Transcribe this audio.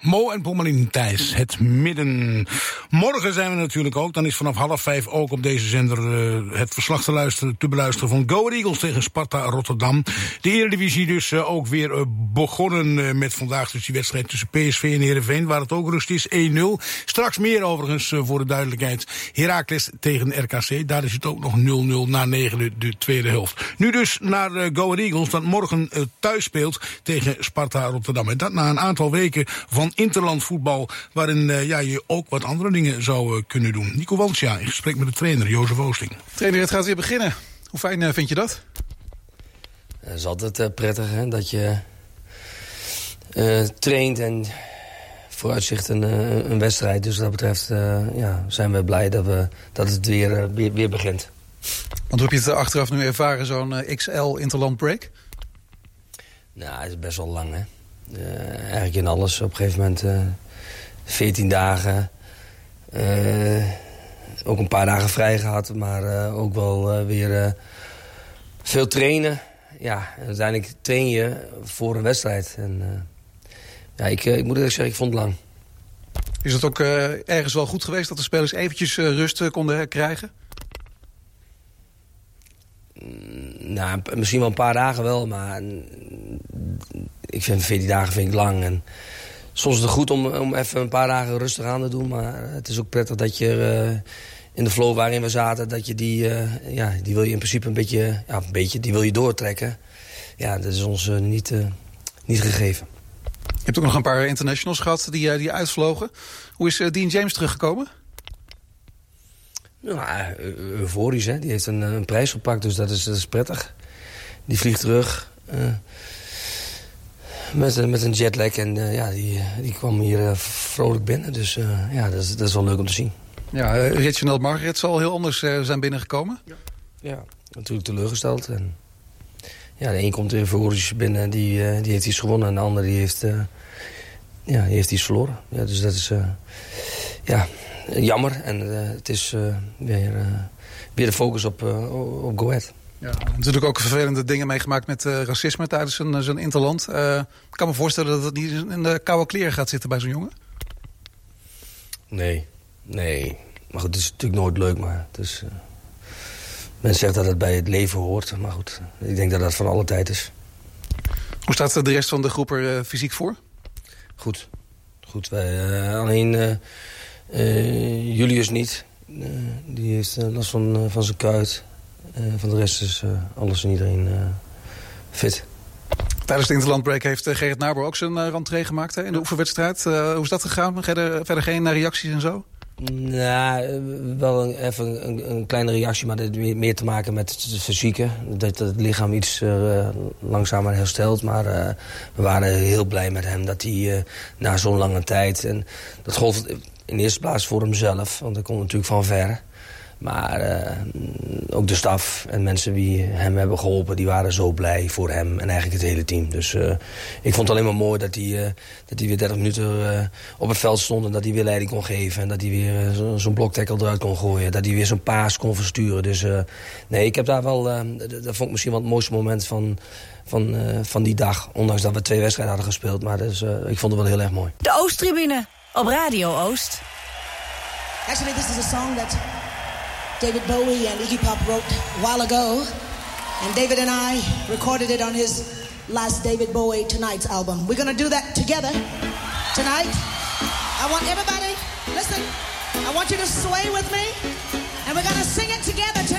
Mo en Pommelien Thijs, het midden. Morgen zijn we natuurlijk ook. Dan is vanaf 4:30 ook op deze zender het verslag te beluisteren van Go Ahead Eagles tegen Sparta Rotterdam. De Eredivisie dus ook weer begonnen met vandaag dus die wedstrijd tussen PSV en Heerenveen, waar het ook rust is, 1-0. Straks meer overigens voor de duidelijkheid. Heracles tegen RKC, daar is het ook nog 0-0 na 9 de tweede helft. Nu dus naar Go Ahead Eagles, dat morgen thuis speelt tegen Sparta Rotterdam. En dat na een aantal weken van interlandvoetbal, waarin je ook wat andere dingen zou kunnen doen. Nico Wansja in gesprek met de trainer Jozef Oosting. Trainer, het gaat weer beginnen. Hoe fijn vind je dat? Het is altijd prettig, hè, dat je traint en vooruitzicht een wedstrijd. Dus wat dat betreft zijn we blij dat het weer begint. Want hoe heb je het achteraf nu ervaren, zo'n XL interland break? Nou, het is best wel lang, hè. Eigenlijk in alles. Op een gegeven moment 14 dagen. Ook een paar dagen vrij gehad. Maar ook wel weer veel trainen. Ja, en uiteindelijk train je voor een wedstrijd. En ik moet eerlijk zeggen, ik vond het lang. Is het ook ergens wel goed geweest dat de spelers eventjes rust konden krijgen? Nou, misschien wel een paar dagen wel, maar ik vind 14 dagen vind ik lang. En soms is het goed om even een paar dagen rustig aan te doen, maar het is ook prettig dat je in de flow waarin we zaten, dat je die wil je in principe een beetje, die wil je doortrekken. Ja, dat is ons niet gegeven. Je hebt ook nog een paar internationals gehad die uitvlogen. Hoe is Dean James teruggekomen? Nou, euforisch, hè. Die heeft een prijs gepakt, dus dat is prettig. Die vliegt terug met een jetlag en die kwam hier vrolijk binnen. Dus dat is wel leuk om te zien. Ja, Reginald Margaret zal heel anders zijn binnengekomen. Ja, natuurlijk teleurgesteld. En de een komt euforisch binnen, die heeft iets gewonnen en de ander die heeft iets verloren. Ja, dus dat is jammer. En het is weer de focus op Go Ahead. Ja, natuurlijk ook vervelende dingen meegemaakt met racisme tijdens zo'n interland. Ik kan me voorstellen dat het niet in de koude kleren gaat zitten bij zo'n jongen. Nee. Maar goed, het is natuurlijk nooit leuk, maar het is... men zegt dat het bij het leven hoort, maar goed, ik denk dat dat van alle tijd is. Hoe staat de rest van de groep er fysiek voor? Goed. Wij alleen Julius niet. Die heeft last van zijn kuit. Van de rest is alles en iedereen fit. Tijdens de interlandbreak heeft Gerrit Naber ook zijn rentree gemaakt in de oefenwedstrijd. Hoe is dat gegaan? Verder geen reacties en zo? Nou, wel even een kleine reactie, maar dat heeft meer te maken met het fysieke. Dat het lichaam iets langzamer herstelt. Maar we waren heel blij met hem dat hij na zo'n lange tijd... en dat gold in de eerste plaats voor hemzelf, want hij komt natuurlijk van ver. Maar ook de staf en mensen die hem hebben geholpen... die waren zo blij voor hem en eigenlijk het hele team. Dus ik vond het alleen maar mooi dat hij weer 30 minuten op het veld stond... en dat hij weer leiding kon geven. En dat hij weer zo'n bloktackle eruit kon gooien. Dat hij weer zo'n paas kon versturen. Dus nee, ik heb daar wel... dat vond ik misschien wel het mooiste moment van die dag. Ondanks dat we 2 wedstrijden hadden gespeeld. Maar dus, ik vond het wel heel erg mooi. De Oosttribune op Radio Oost. Actually, this is a song that David Bowie and Iggy Pop wrote a while ago. And David and I recorded it on his last David Bowie Tonight's album. We're going to do that together tonight. I want everybody, listen, I want you to sway with me. And we're going to sing it together